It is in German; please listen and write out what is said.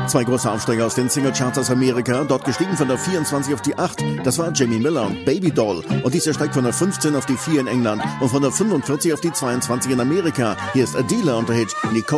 Zwei große Aufsteiger aus den Singlecharts aus Amerika, dort gestiegen von der 24 auf die 8. Das war Jamie Miller und Baby Doll. Und dieser steigt von der 15 auf die 4 in England und von der 45 auf die 22 in Amerika. Hier ist Adela und der Hit Nicole.